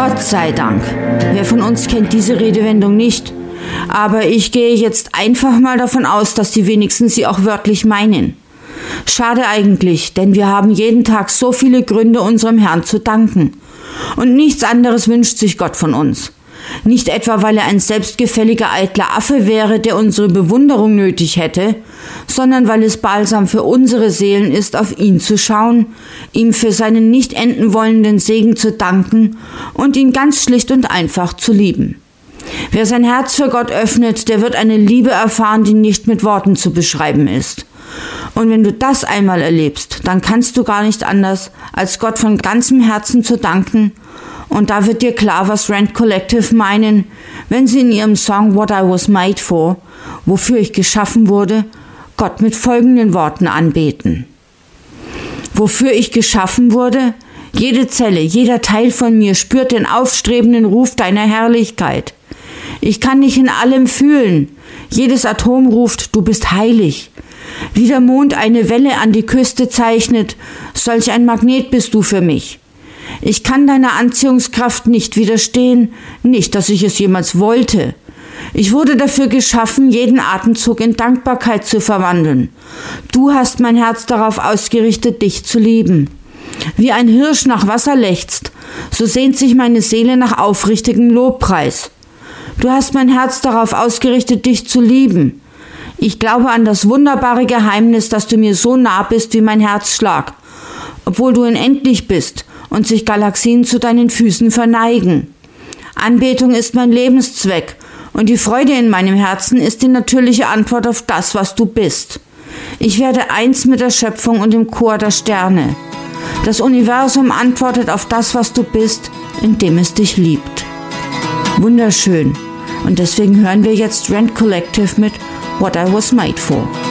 Gott sei Dank. Wer von uns kennt diese Redewendung nicht? Aber ich gehe jetzt einfach mal davon aus, dass die wenigsten sie auch wörtlich meinen. Schade eigentlich, denn wir haben jeden Tag so viele Gründe, unserem Herrn zu danken. Und nichts anderes wünscht sich Gott von uns. Nicht etwa, weil er ein selbstgefälliger eitler Affe wäre, der unsere Bewunderung nötig hätte, sondern weil es balsam für unsere Seelen ist, auf ihn zu schauen, ihm für seinen nicht enden wollenden Segen zu danken und ihn ganz schlicht und einfach zu lieben. Wer sein Herz für Gott öffnet, der wird eine Liebe erfahren, die nicht mit Worten zu beschreiben ist. Und wenn du das einmal erlebst, dann kannst du gar nicht anders, als Gott von ganzem Herzen zu danken. Und da wird dir klar, was Rent Collective meinen, wenn sie in ihrem Song What I Was Made For, wofür ich geschaffen wurde, Gott mit folgenden Worten anbeten. Wofür ich geschaffen wurde? Jede Zelle, jeder Teil von mir spürt den aufstrebenden Ruf deiner Herrlichkeit. Ich kann dich in allem fühlen. Jedes Atom ruft, du bist heilig. Wie der Mond eine Welle an die Küste zeichnet, solch ein Magnet bist du für mich. Ich kann deiner Anziehungskraft nicht widerstehen, nicht, dass ich es jemals wollte. Ich wurde dafür geschaffen, jeden Atemzug in Dankbarkeit zu verwandeln. Du hast mein Herz darauf ausgerichtet, dich zu lieben. Wie ein Hirsch nach Wasser lechzt, so sehnt sich meine Seele nach aufrichtigem Lobpreis. Du hast mein Herz darauf ausgerichtet, dich zu lieben. Ich glaube an das wunderbare Geheimnis, dass du mir so nah bist wie mein Herzschlag, obwohl du unendlich bist und sich Galaxien zu deinen Füßen verneigen. Anbetung ist mein Lebenszweck und die Freude in meinem Herzen ist die natürliche Antwort auf das, was du bist. Ich werde eins mit der Schöpfung und dem Chor der Sterne. Das Universum antwortet auf das, was du bist, indem es dich liebt. Wunderschön. Und deswegen hören wir jetzt Rent Collective mit What I Was Made For.